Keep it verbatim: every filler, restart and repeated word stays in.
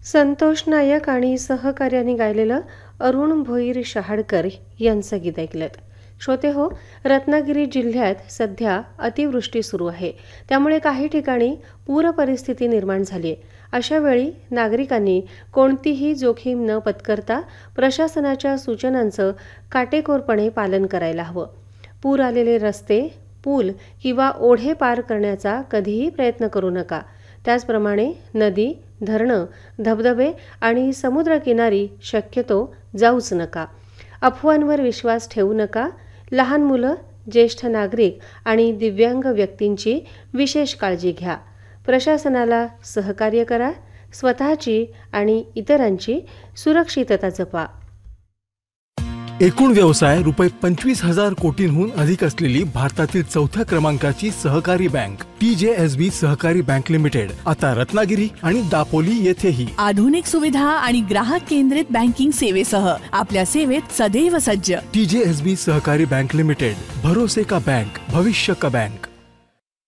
संतोष नायक आणि सहकार्याने गायलेलं अरुण भोईर शहाडकर यांचं गीत ऐकलं. श्रोते हो, रत्नागिरी जिल्ह्यात सध्या अतिवृष्टी सुरू आहे. त्यामुळे काही ठिकाणी पूर परिस्थिती निर्माण झाली आहे. अशा वेळी नागरिकांनी कोणतीही जोखीम न पत्करता प्रशासनाच्या सूचनांचं काटेकोरपणे पालन करायला हवं. पूर आलेले रस्ते, पूल किंवा ओढे पार करण्याचा कधीही प्रयत्न करू नका. त्याचप्रमाणे नदी, धरणं, धबधबे आणि समुद्रकिनारी शक्यतो जाऊच नका. अफवांवर विश्वास ठेवू नका. लहान मुलं, ज्येष्ठ नागरिक आणि दिव्यांग व्यक्तींची विशेष काळजी घ्या. प्रशासनाला सहकार्य करा. स्वतःची आणि इतरांची सुरक्षितता जपा. एकूण व्यवसाय रुपये पंचवीस हजार कोटींहून अधिक असलेली भारतातील चौथ्या क्रमांकाची सहकारी बँक टी जे एस बी सहकारी बँक लिमिटेड आता रत्नागिरी आणि दापोली येथेही आधुनिक सुविधा आणि ग्राहक केंद्रित बँकिंग सेवेसह आपल्या सेवेत सदैव सज्ज. टी जे एस बी सहकारी बँक लिमिटेड, भरोसे का बैंक, भविष्य का बैंक.